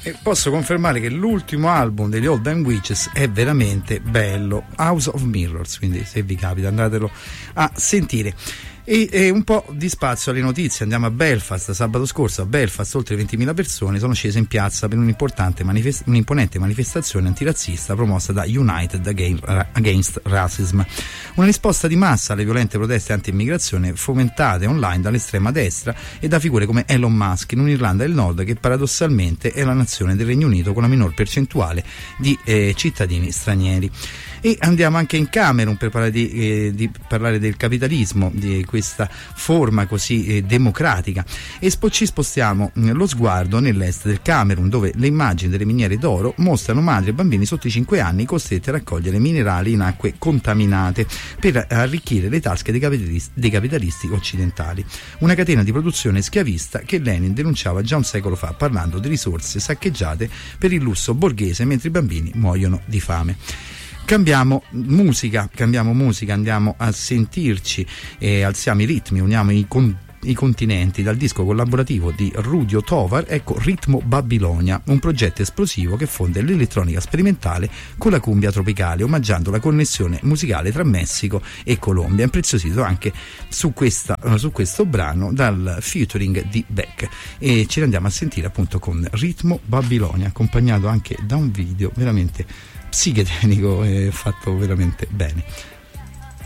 E posso confermare che l'ultimo album degli Old Time Witches è veramente bello, House of Mirrors, quindi se vi capita andatelo a sentire. E un po' di spazio alle notizie. Andiamo a Belfast. Sabato scorso a Belfast oltre 20.000 persone sono scese in piazza per un'imponente manifestazione antirazzista promossa da United Against Racism, una risposta di massa alle violente proteste anti-immigrazione fomentate online dall'estrema destra e da figure come Elon Musk in un'Irlanda del Nord che paradossalmente è la nazione del Regno Unito con la minor percentuale di cittadini stranieri. E andiamo anche in Camerun per parlare di parlare del capitalismo, di questa forma così democratica, e ci spostiamo lo sguardo nell'est del Camerun, dove le immagini delle miniere d'oro mostrano madri e bambini sotto i 5 anni costretti a raccogliere minerali in acque contaminate per arricchire le tasche dei capitalisti occidentali, una catena di produzione schiavista che Lenin denunciava già un secolo fa, parlando di risorse saccheggiate per il lusso borghese mentre i bambini muoiono di fame. Cambiamo musica, andiamo a sentirci, alziamo i ritmi, uniamo i continenti. Dal disco collaborativo di Rudio Tovar, ecco Ritmo Babilonia, un progetto esplosivo che fonde l'elettronica sperimentale con la cumbia tropicale, omaggiando la connessione musicale tra Messico e Colombia, impreziosito anche su questo brano dal featuring di Beck, e ci andiamo a sentire appunto con Ritmo Babilonia, accompagnato anche da un video veramente psichedelico e fatto veramente bene.